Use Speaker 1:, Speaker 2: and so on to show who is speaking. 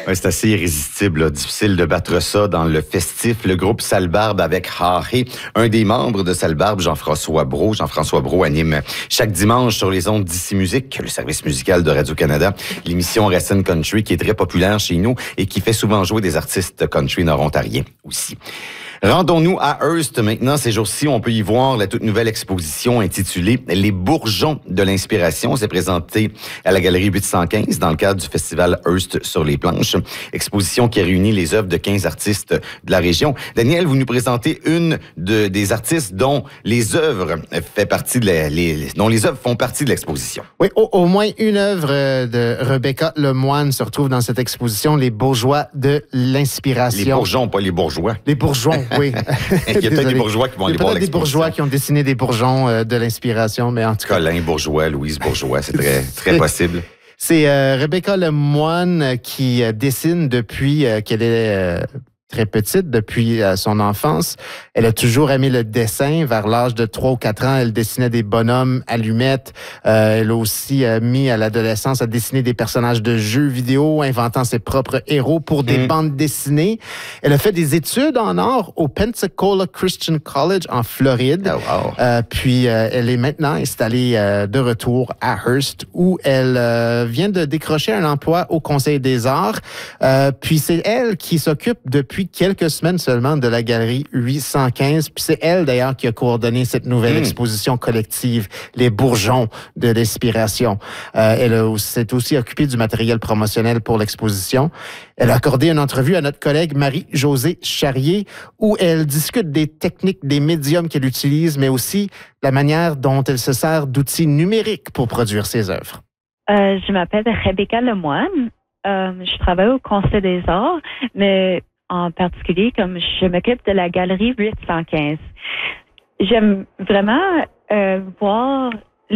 Speaker 1: Ouais, c'est assez irrésistible, là. Difficile de battre ça dans le festif. Le groupe Salbarbe avec Haré. Un des membres de Salbarbe, Jean-François Brault. Jean-François Brault anime chaque dimanche sur les ondes d'Ici Musique, le service musical de Radio-Canada, l'émission Racine Country qui est très populaire chez nous et qui fait souvent jouer des artistes country nord-ontariens aussi. Rendons-nous à Hearst maintenant. Ces jours-ci, on peut y voir la toute nouvelle exposition intitulée « Les bourgeons de l'inspiration ». C'est présenté à la Galerie 815 dans le cadre du festival Hearst sur les planches. Exposition qui réunit les œuvres de 15 artistes de la région. Daniel, vous nous présentez une des artistes dont les œuvres dont les œuvres font partie de l'exposition.
Speaker 2: Oui, au moins une œuvre de Rebecca Lemoine se retrouve dans cette exposition, Les bourgeois de l'inspiration.
Speaker 1: Les bourgeons, pas les bourgeois.
Speaker 2: Les bourgeons, oui.
Speaker 1: Il y a peut-être des bourgeois qui vont aller voir l'exposition.
Speaker 2: Il y a peut-être des bourgeois qui ont dessiné des bourgeons de l'inspiration, mais en tout cas...
Speaker 1: Colin Bourgeois, Louise Bourgeois, c'est très possible.
Speaker 2: C'est Rebecca Lemoine qui dessine depuis qu'elle est... très petite, depuis son enfance. Elle a toujours aimé le dessin. Vers l'âge de 3 ou 4 ans, elle dessinait des bonhommes allumettes. Elle a aussi mis à l'adolescence à dessiner des personnages de jeux vidéo, inventant ses propres héros pour des bandes dessinées. Elle a fait des études en art au Pensacola Christian College en Floride.
Speaker 1: Oh, wow.
Speaker 2: Puis elle est maintenant installée de retour à Hearst, où elle vient de décrocher un emploi au Conseil des arts. Puis c'est elle qui s'occupe depuis quelques semaines seulement de la Galerie 815. Puis c'est elle, d'ailleurs, qui a coordonné cette nouvelle exposition collective, Les bourgeons de l'inspiration. Elle s'est aussi occupée du matériel promotionnel pour l'exposition. Elle a accordé une entrevue à notre collègue Marie-Josée Charrier où elle discute des techniques, des médiums qu'elle utilise, mais aussi la manière dont elle se sert d'outils numériques pour produire ses œuvres.
Speaker 3: Je m'appelle Rebecca Lemoine. Je travaille au Conseil des arts, mais en particulier, comme je m'occupe de la Galerie 815. J'aime vraiment voir